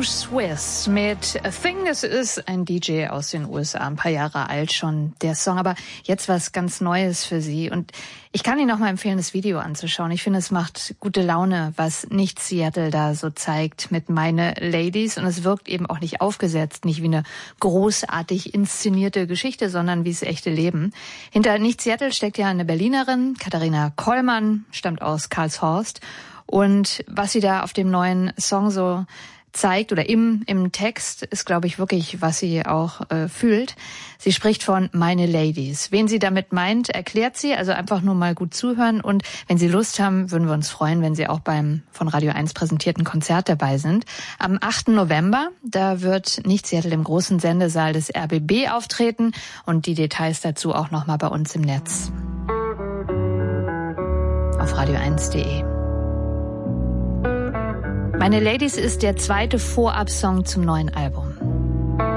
Swiss mit A Thing. Das ist ein DJ aus den USA, ein paar Jahre alt schon, der Song. Aber jetzt was ganz Neues für Sie. Und ich kann Ihnen auch mal empfehlen, das Video anzuschauen. Ich finde, es macht gute Laune, was Nicht Seattle da so zeigt mit Meine Ladies. Und es wirkt eben auch nicht aufgesetzt, nicht wie eine großartig inszenierte Geschichte, sondern wie das echte Leben. Hinter Nicht Seattle steckt ja eine Berlinerin, Katharina Kollmann, stammt aus Karlshorst. Und was sie da auf dem neuen Song so zeigt oder im Text ist, glaube ich, wirklich, was sie auch fühlt. Sie spricht von Meine Ladies. Wen sie damit meint, erklärt sie, also einfach nur mal gut zuhören. Und wenn Sie Lust haben, würden wir uns freuen, wenn Sie auch beim von Radio 1 präsentierten Konzert dabei sind. Am 8. November, da wird Nicht Seattle im großen Sendesaal des RBB auftreten und die Details dazu auch nochmal bei uns im Netz. Auf radio1.de. Meine Ladies ist der zweite Vorab-Song zum neuen Album.